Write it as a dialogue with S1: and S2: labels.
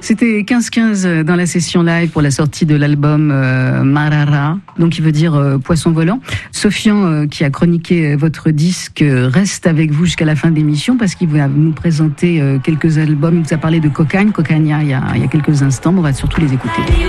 S1: C'était 15-15 dans la session live pour la sortie de l'album Marara, donc qui veut dire poisson volant. Sofian, qui a chroniqué votre disque, reste avec vous jusqu'à la fin de l'émission parce qu'il va nous présenter quelques albums. Il nous a parlé de Cocagne il y a quelques instants. On va surtout les écouter.